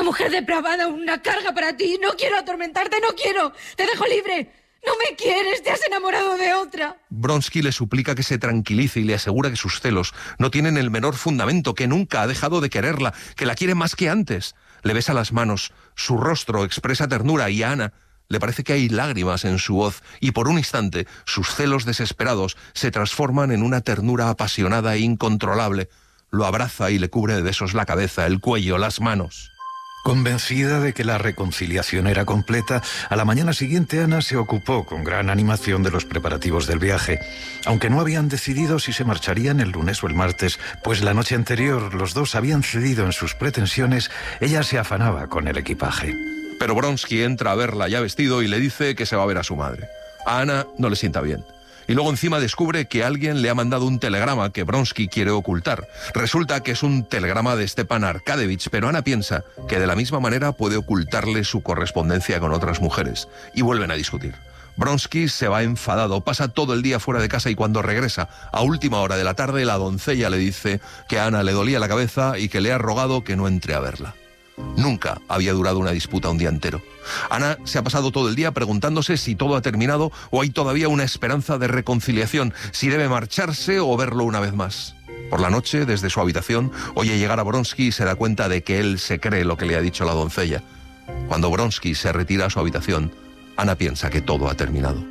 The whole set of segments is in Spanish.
Una mujer depravada, una carga para ti. No quiero atormentarte, no quiero. Te dejo libre. No me quieres, te has enamorado de otra. Bronsky le suplica que se tranquilice y le asegura que sus celos no tienen el menor fundamento, que nunca ha dejado de quererla, que la quiere más que antes. Le besa las manos, su rostro expresa ternura y a Ana le parece que hay lágrimas en su voz y por un instante sus celos desesperados se transforman en una ternura apasionada e incontrolable. Lo abraza y le cubre de besos la cabeza, el cuello, las manos. Convencida de que la reconciliación era completa, a la mañana siguiente Ana se ocupó con gran animación de los preparativos del viaje. Aunque no habían decidido si se marcharían el lunes o el martes, pues la noche anterior los dos habían cedido en sus pretensiones, ella se afanaba con el equipaje. Pero Bronsky entra a verla ya vestido y le dice que se va a ver a su madre. A Ana no le sienta bien. Y luego encima descubre que alguien le ha mandado un telegrama que Bronsky quiere ocultar. Resulta que es un telegrama de Stepan Arkadevich, pero Ana piensa que de la misma manera puede ocultarle su correspondencia con otras mujeres. Y vuelven a discutir. Bronsky se va enfadado, pasa todo el día fuera de casa y cuando regresa a última hora de la tarde, la doncella le dice que a Ana le dolía la cabeza y que le ha rogado que no entre a verla. Nunca había durado una disputa un día entero. Ana se ha pasado todo el día preguntándose si todo ha terminado o hay todavía una esperanza de reconciliación, si debe marcharse o verlo una vez más. Por la noche, desde su habitación, oye llegar a Bronsky y se da cuenta de que él se cree lo que le ha dicho la doncella. Cuando Bronsky se retira a su habitación, Ana piensa que todo ha terminado.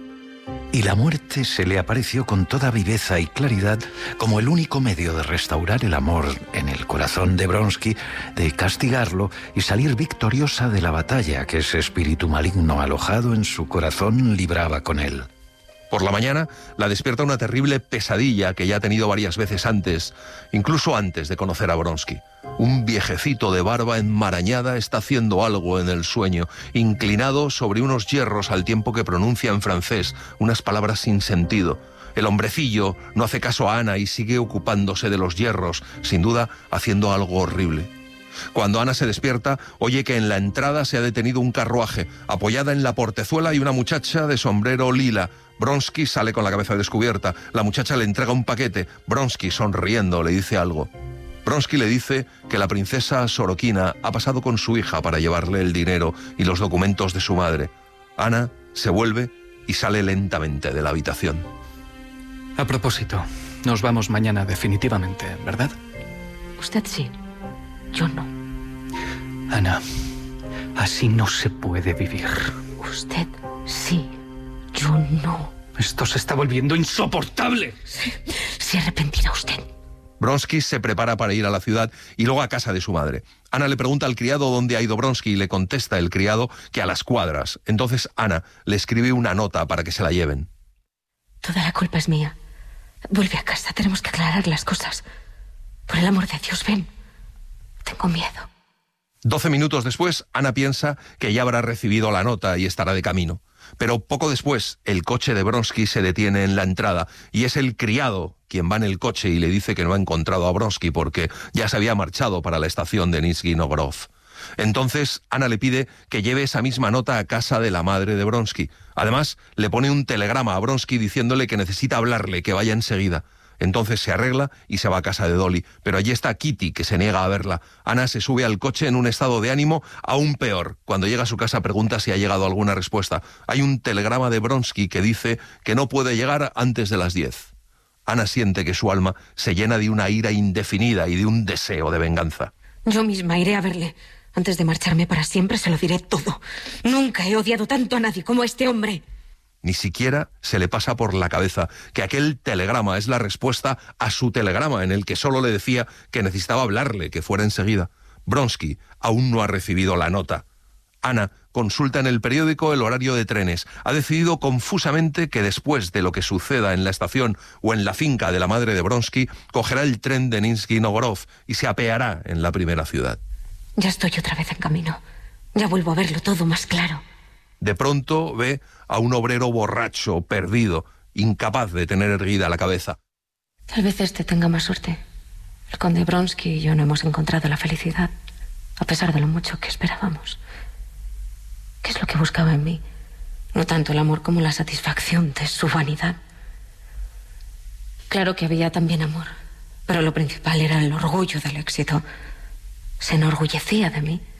Y la muerte se le apareció con toda viveza y claridad como el único medio de restaurar el amor en el corazón de Bronsky, de castigarlo y salir victoriosa de la batalla que ese espíritu maligno alojado en su corazón libraba con él. Por la mañana la despierta una terrible pesadilla que ya ha tenido varias veces antes, incluso antes de conocer a Bronsky. Un viejecito de barba enmarañada está haciendo algo en el sueño, inclinado sobre unos hierros al tiempo que pronuncia en francés unas palabras sin sentido. El hombrecillo no hace caso a Ana y sigue ocupándose de los hierros, sin duda haciendo algo horrible. Cuando Ana se despierta, oye que en la entrada se ha detenido un carruaje. Apoyada en la portezuela hay una muchacha de sombrero lila. Bronsky sale con la cabeza descubierta. La muchacha le entrega un paquete. Bronsky, sonriendo, le dice algo. Bronsky le dice que la princesa Sorokina ha pasado con su hija para llevarle el dinero y los documentos de su madre. Ana se vuelve y sale lentamente de la habitación. A propósito, nos vamos mañana definitivamente, ¿verdad? Usted sí, yo no. Ana, así no se puede vivir. Usted sí, yo no. Esto se está volviendo insoportable. Se arrepentirá usted. Bronsky se prepara para ir a la ciudad y luego a casa de su madre. Ana le pregunta al criado dónde ha ido Bronsky y le contesta el criado que a las cuadras. Entonces Ana le escribe una nota para que se la lleven. Toda la culpa es mía. Vuelve a casa, tenemos que aclarar las cosas. Por el amor de Dios, ven. Tengo miedo. 12 minutos después, Ana piensa que ya habrá recibido la nota y estará de camino. Pero poco después, el coche de Bronsky se detiene en la entrada y es el criado quien va en el coche y le dice que no ha encontrado a Bronsky porque ya se había marchado para la estación de Nizhny Novgorod. Entonces, Ana le pide que lleve esa misma nota a casa de la madre de Bronsky. Además, le pone un telegrama a Bronsky diciéndole que necesita hablarle, que vaya enseguida. Entonces se arregla y se va a casa de Dolly. Pero allí está Kitty, que se niega a verla. Ana se sube al coche en un estado de ánimo aún peor. Cuando llega a su casa pregunta si ha llegado alguna respuesta. Hay un telegrama de Bronsky que dice que no puede llegar antes de las 10. Ana siente que su alma se llena de una ira indefinida y de un deseo de venganza. Yo misma iré a verle. Antes de marcharme para siempre se lo diré todo. Nunca he odiado tanto a nadie como a este hombre. Ni siquiera se le pasa por la cabeza que aquel telegrama es la respuesta a su telegrama en el que solo le decía que necesitaba hablarle, que fuera enseguida. Bronsky aún no ha recibido la nota. Ana consulta en el periódico el horario de trenes. Ha decidido confusamente que después de lo que suceda en la estación o en la finca de la madre de Bronsky, cogerá el tren de Nizhny Novgorod y se apeará en la primera ciudad. Ya estoy otra vez en camino. Ya vuelvo a verlo todo más claro. De pronto ve a un obrero borracho, perdido, incapaz de tener erguida la cabeza. Tal vez este tenga más suerte. El conde Bronsky y yo no hemos encontrado la felicidad, a pesar de lo mucho que esperábamos. ¿Qué es lo que buscaba en mí? No tanto el amor como la satisfacción de su vanidad. Claro que había también amor, pero lo principal era el orgullo del éxito. Se enorgullecía de mí.